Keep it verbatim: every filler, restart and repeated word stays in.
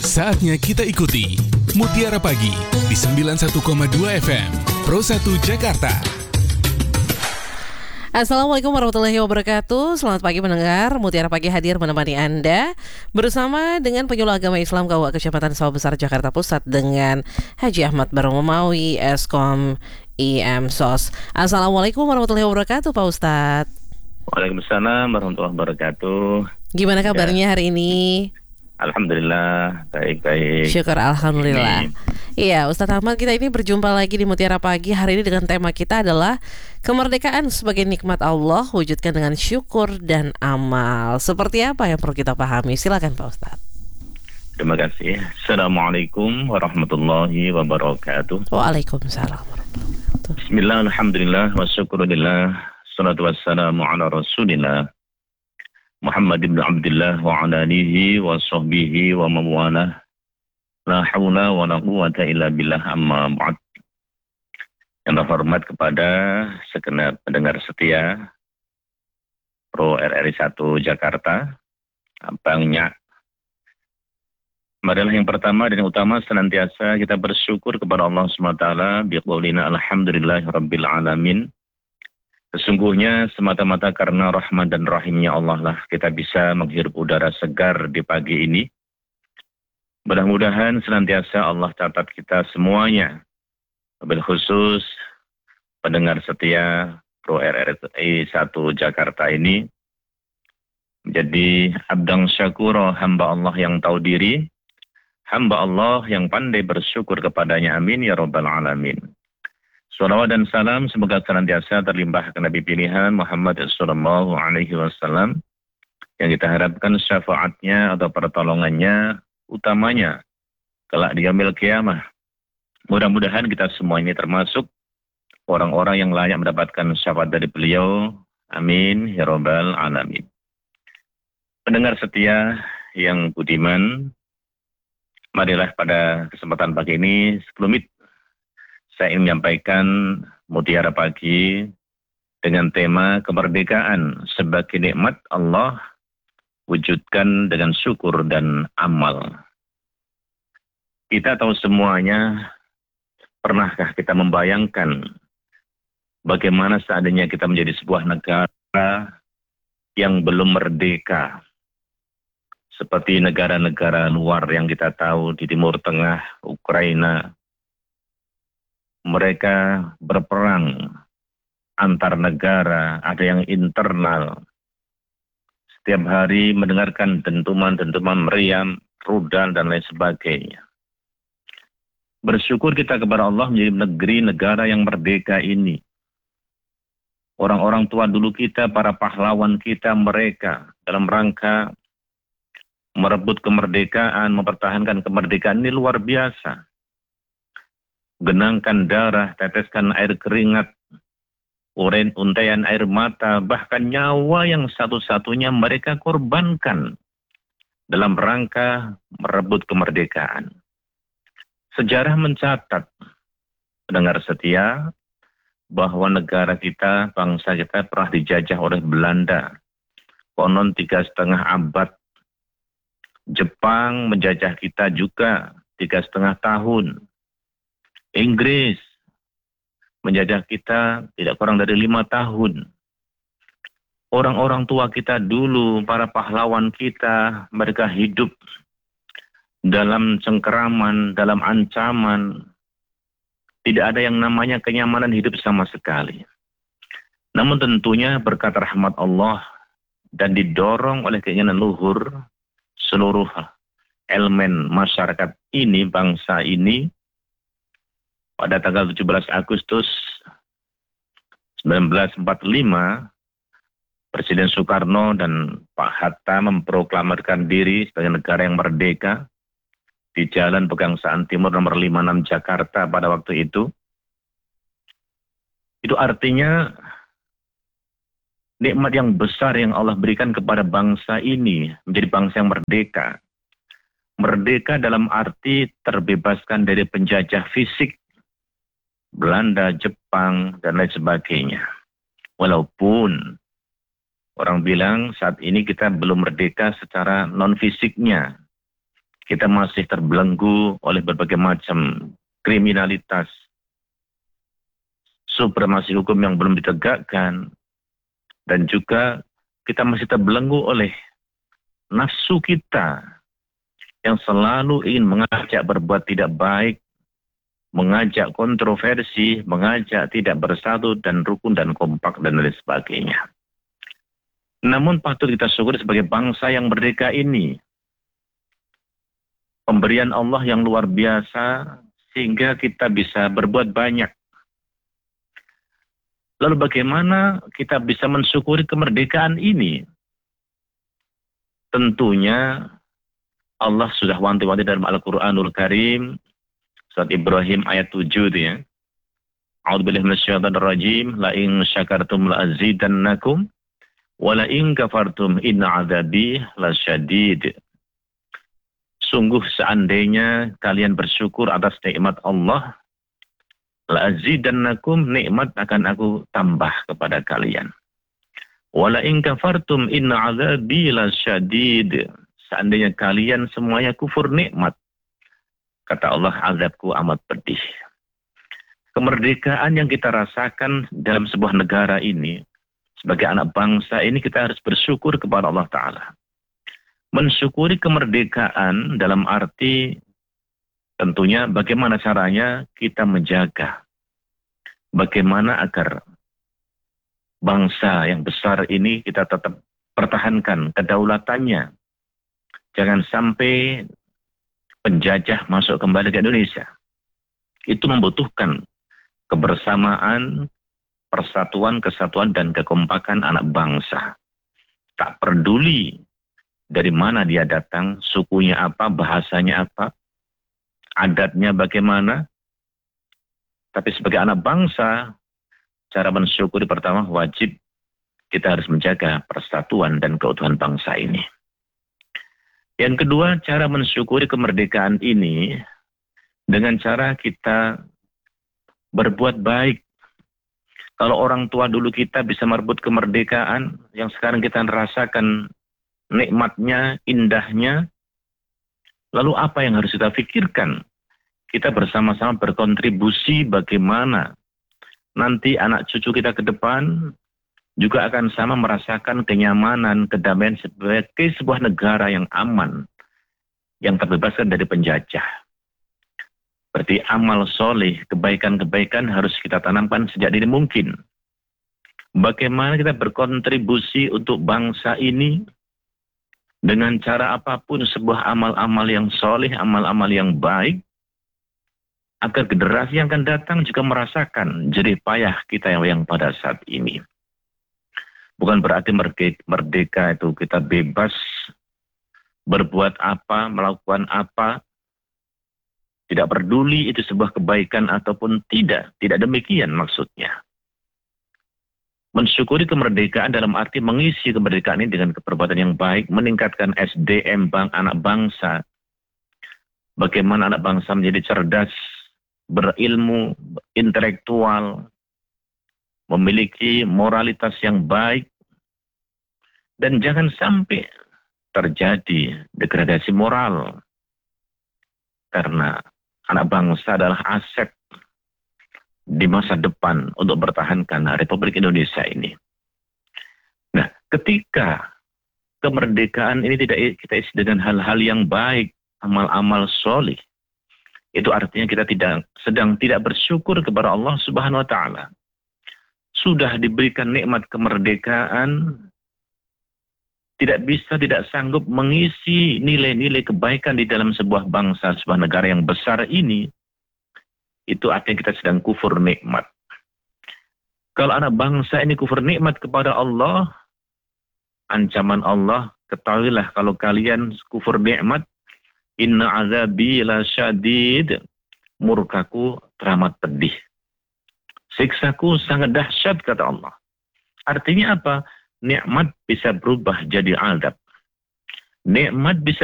Saatnya kita ikuti Mutiara Pagi di sembilan puluh satu koma dua F M Pro satu Jakarta. Assalamualaikum warahmatullahi wabarakatuh. Selamat pagi pendengar. Mutiara Pagi hadir menemani Anda bersama dengan penyuluh agama Islam K U A Kecamatan Sawah Besar Jakarta Pusat dengan Haji Ahmad Baromawi, Eskom I M S O S. Assalamualaikum warahmatullahi wabarakatuh, Pak Ustadz. Waalaikumsalam warahmatullahi wabarakatuh. Gimana kabarnya hari ini? Alhamdulillah, baik-baik. Syukur Alhamdulillah. Iya, Ustadz Ahmad, kita ini berjumpa lagi di Mutiara Pagi. Hari ini dengan tema kita adalah kemerdekaan sebagai nikmat Allah, wujudkan dengan syukur dan amal. Seperti apa yang perlu kita pahami? Silakan Pak Ustadz. Terima kasih. Assalamualaikum warahmatullahi wabarakatuh. Waalaikumsalam warahmatullahi wabarakatuh. Bismillah, alhamdulillah, wa syukurillah, salatu wassalamu ala rasulillah Muhammad ibn Abdullah wa ala alihi wa sahbihi wa mawalah. La hawla wa la quwata illa billah, amma ba'd. Yang terhormat kepada segenap pendengar setia Pro R R I satu Jakarta, Abang Nyak. Marilah yang pertama dan yang utama senantiasa kita bersyukur kepada Allah subhanahu wa taala biqaulina alhamdulillahi rabbil alamin. Sesungguhnya semata-mata karena rahmat dan rahimnya Allah lah kita bisa menghirup udara segar di pagi ini. Mudah-mudahan senantiasa Allah catat kita semuanya, wabil khusus pendengar setia Pro R R I satu Jakarta ini, menjadi abdang syakura, hamba Allah yang tahu diri, hamba Allah yang pandai bersyukur kepadanya. Amin ya rabbal alamin. Salawat dan salam semoga senantiasa terlimpah ke Nabi pilihan Muhammad sallallahu alaihi wasallam yang kita harapkan syafaatnya atau pertolongannya utamanya kelak di yaumil qiyamah. Mudah-mudahan kita semua ini termasuk orang-orang yang layak mendapatkan syafaat dari beliau. Amin ya rabbal alamin. Pendengar setia yang budiman, marilah pada kesempatan pagi ini sebelum itu saya ingin menyampaikan Mutiara Pagi dengan tema kemerdekaan sebagai nikmat Allah, wujudkan dengan syukur dan amal. Kita tahu semuanya, pernahkah kita membayangkan bagaimana seandainya kita menjadi sebuah negara yang belum merdeka, seperti negara-negara luar yang kita tahu di Timur Tengah, Ukraina. Mereka berperang antar negara, ada yang internal. Setiap hari mendengarkan dentuman-dentuman meriam, rudal, dan lain sebagainya. Bersyukur kita kepada Allah menjadi negeri negara yang merdeka ini. Orang-orang tua dulu kita, para pahlawan kita, mereka dalam rangka merebut kemerdekaan, mempertahankan kemerdekaan ini luar biasa. Genangkan darah, teteskan air keringat, uren untaian air mata, bahkan nyawa yang satu-satunya mereka korbankan dalam rangka merebut kemerdekaan. Sejarah mencatat, pendengar setia, bahwa negara kita, bangsa kita pernah dijajah oleh Belanda. Konon tiga setengah abad. Jepang menjajah kita juga tiga setengah tahun. Inggris menjajah kita tidak kurang dari lima tahun. Orang-orang tua kita dulu, para pahlawan kita, mereka hidup dalam cengkeraman, dalam ancaman. Tidak ada yang namanya kenyamanan hidup sama sekali. Namun tentunya berkat rahmat Allah dan didorong oleh keinginan luhur seluruh elemen masyarakat ini, bangsa ini, pada tanggal tujuh belas Agustus seribu sembilan ratus empat puluh lima, Presiden Soekarno dan Pak Hatta memproklamirkan diri sebagai negara yang merdeka di Jalan Pegangsaan Timur nomor lima puluh enam Jakarta pada waktu itu. Itu artinya nikmat yang besar yang Allah berikan kepada bangsa ini menjadi bangsa yang merdeka. Merdeka dalam arti terbebaskan dari penjajah fisik Belanda, Jepang, dan lain sebagainya. Walaupun orang bilang saat ini kita belum merdeka secara non-fisiknya. Kita masih terbelenggu oleh berbagai macam kriminalitas, supremasi hukum yang belum ditegakkan, dan juga kita masih terbelenggu oleh nafsu kita yang selalu ingin mengajak berbuat tidak baik, mengajak kontroversi, mengajak tidak bersatu dan rukun dan kompak dan lain sebagainya. Namun patut kita syukuri sebagai bangsa yang merdeka ini, pemberian Allah yang luar biasa sehingga kita bisa berbuat banyak. Lalu bagaimana kita bisa mensyukuri kemerdekaan ini? Tentunya Allah sudah wanti-wanti dalam Al-Quranul Karim, surat Ibrahim ayat tujuh itu ya. A'udzubillahi minasyaitonir rajim, la in syakartum la azidannakum wa la in kafartum inna 'adzabi lasyadid. Sungguh seandainya kalian bersyukur atas nikmat Allah, la azidannakum, nikmat akan aku tambah kepada kalian. Wa la in kafartum inna 'adzabi lasyadid. Seandainya kalian semuanya kufur nikmat, kata Allah, azabku amat pedih. Kemerdekaan yang kita rasakan dalam sebuah negara ini, sebagai anak bangsa ini, kita harus bersyukur kepada Allah Ta'ala. Mensyukuri kemerdekaan dalam arti tentunya bagaimana caranya kita menjaga, bagaimana agar bangsa yang besar ini kita tetap pertahankan kedaulatannya. Jangan sampai penjajah masuk kembali ke Indonesia. Itu membutuhkan kebersamaan, persatuan, kesatuan, dan kekompakan anak bangsa. Tak peduli dari mana dia datang, sukunya apa, bahasanya apa, adatnya bagaimana. Tapi sebagai anak bangsa, cara mensyukuri pertama wajib kita harus menjaga persatuan dan keutuhan bangsa ini. Yang kedua, cara mensyukuri kemerdekaan ini dengan cara kita berbuat baik. Kalau orang tua dulu kita bisa merebut kemerdekaan, yang sekarang kita rasakan nikmatnya, indahnya, lalu apa yang harus kita pikirkan? Kita bersama-sama berkontribusi bagaimana nanti anak cucu kita ke depan juga akan sama merasakan kenyamanan, kedamaian sebagai sebuah negara yang aman, yang terbebaskan dari penjajah. Berarti amal soleh, kebaikan-kebaikan harus kita tanamkan sejak dini mungkin. Bagaimana kita berkontribusi untuk bangsa ini dengan cara apapun, sebuah amal-amal yang soleh, amal-amal yang baik, agar generasi yang akan datang juga merasakan jerih payah kita yang, yang pada saat ini. Bukan berarti merdeka itu kita bebas berbuat apa, melakukan apa, tidak peduli itu sebuah kebaikan ataupun tidak. Tidak demikian maksudnya. Mensyukuri kemerdekaan dalam arti mengisi kemerdekaan ini dengan perbuatan yang baik, meningkatkan S D M bang, anak bangsa. Bagaimana anak bangsa menjadi cerdas, berilmu, intelektual, memiliki moralitas yang baik, dan jangan sampai terjadi degradasi moral. Karena anak bangsa adalah aset di masa depan untuk mempertahankan Republik Indonesia ini. Nah, ketika kemerdekaan ini tidak kita isi dengan hal-hal yang baik, amal-amal soleh, itu artinya kita tidak sedang tidak bersyukur kepada Allah Subhanahu wa Ta'ala. Sudah diberikan nikmat kemerdekaan, tidak bisa, tidak sanggup mengisi nilai-nilai kebaikan di dalam sebuah bangsa, sebuah negara yang besar ini, itu artinya kita sedang kufur nikmat. Kalau anak bangsa ini kufur nikmat kepada Allah, ancaman Allah, ketahuilah kalau kalian kufur nikmat, inna azabi lasyadid, murkaku teramat pedih. Siksaku sangat dahsyat, kata Allah. Artinya apa? Nikmat bisa berubah jadi azab. Nikmat bisa